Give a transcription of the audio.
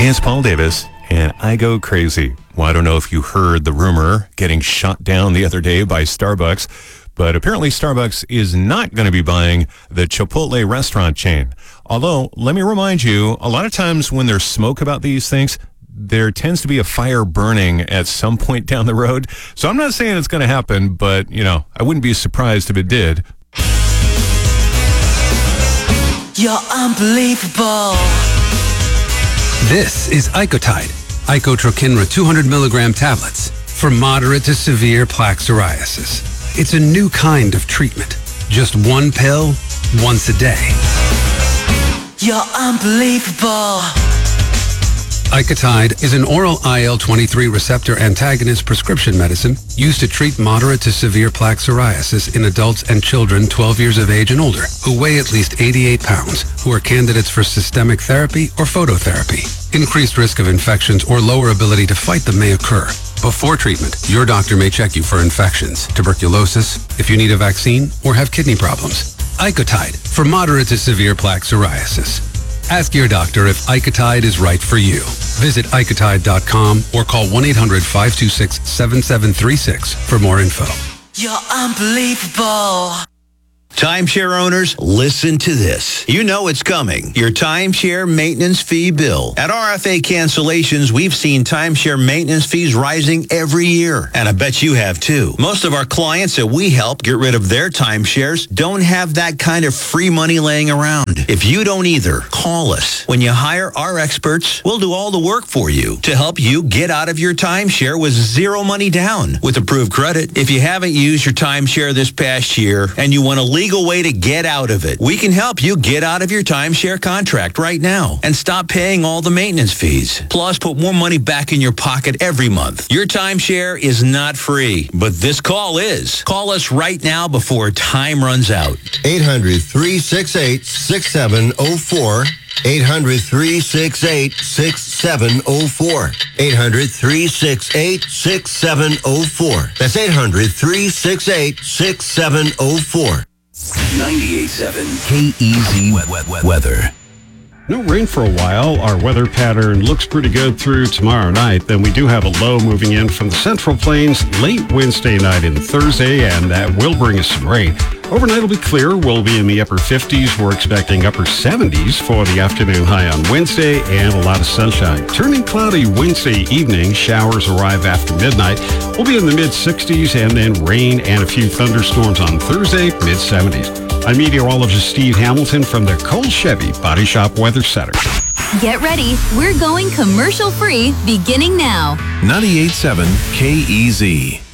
Hey, it's Paul Davis, and I go crazy. Well, I don't know if you heard the rumor getting shot down the other day by Starbucks, but apparently Starbucks is not going to be buying the Chipotle restaurant chain. Although, let me remind you, a lot of times when there's smoke about these things, there tends to be a fire burning at some point down the road. So I'm not saying it's going to happen, but, I wouldn't be surprised if it did. You're unbelievable. This is Icotide, Icotrokinra 200 milligram tablets for moderate to severe plaque psoriasis. It's a new kind of treatment. Just one pill, once a day. You're unbelievable. Icotide is an oral IL-23 receptor antagonist prescription medicine used to treat moderate to severe plaque psoriasis in adults and children 12 years of age and older who weigh at least 88 pounds, who are candidates for systemic therapy or phototherapy. Increased risk of infections or lower ability to fight them may occur. Before treatment, your doctor may check you for infections, tuberculosis, if you need a vaccine, or have kidney problems. Icotide for moderate to severe plaque psoriasis. Ask your doctor if Icotide is right for you. Visit Icotide.com or call 1-800-526-7736 for more info. You're unbelievable. Timeshare owners, listen to this. You know it's coming. Your timeshare maintenance fee bill. At RFA Cancellations, we've seen timeshare maintenance fees rising every year. And I bet you have too. Most of our clients that we help get rid of their timeshares don't have that kind of free money laying around. If you don't either, call us. When you hire our experts, we'll do all the work for you to help you get out of your timeshare with zero money down with approved credit. If you haven't used your timeshare this past year and you want a legal way to get out of it, we can help you get out of your timeshare contract right now and stop paying all the maintenance fees. Plus, put more money back in your pocket every month. Your timeshare is not free, but this call is. Call us right now before time runs out. 800-368-6704. 800-368-6704. 800-368-6704. That's 800-368-6704. 98.7 KEZ weather. No rain for a while. Our weather pattern looks pretty good through tomorrow night. Then we do have a low moving in from the Central Plains late Wednesday night and Thursday, and that will bring us some rain. Overnight will be clear. We'll be in the upper 50s. We're expecting upper 70s for the afternoon high on Wednesday and a lot of sunshine. Turning cloudy Wednesday evening. Showers arrive after midnight. We'll be in the mid-60s and then rain and a few thunderstorms on Thursday, mid-70s. I'm meteorologist Steve Hamilton from the Cole Chevy Body Shop Weather Center. Get ready. We're going commercial free beginning now. 98.7 KEZ.